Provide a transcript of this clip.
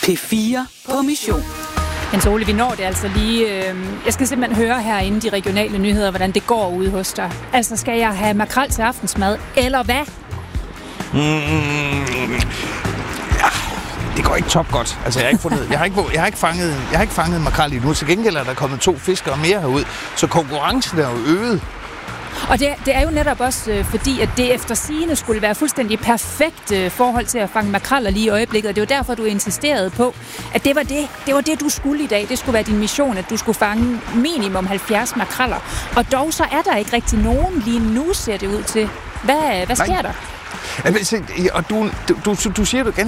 P4 på mission. Jens Ole, vi når det altså lige. Jeg skal simpelthen høre herinde de regionale nyheder, hvordan det går ude hos dig. Altså, skal jeg have makrel til aftensmad, eller hvad? Ja, det går ikke top godt. Altså, jeg har ikke fanget makrel endnu. Til gengæld er der kommet 2 fiskere mere herud, så konkurrencen er jo øget. Og det er jo netop også fordi, at det efter sigende skulle være fuldstændig perfekt forhold til at fange makreller lige i øjeblikket. Og det var derfor, du insisterede på, at det var det, du skulle i dag. Det skulle være din mission, at du skulle fange minimum 70 makreller. Og dog så er der ikke rigtig nogen lige nu, ser det ud til. Hvad sker der? Og du siger det